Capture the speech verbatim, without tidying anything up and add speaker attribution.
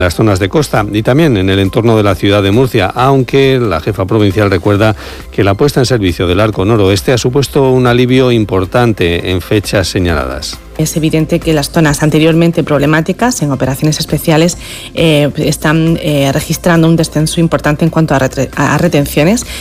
Speaker 1: las zonas de costa y también en el entorno de la ciudad de Murcia, aunque la jefa provincial recuerda que la puesta en servicio del arco noroeste ha supuesto un alivio importante en fechas señaladas.
Speaker 2: Es evidente que las zonas anteriormente problemáticas en operaciones especiales eh, están eh, registrando un descenso importante en cuanto a, retre- a retenciones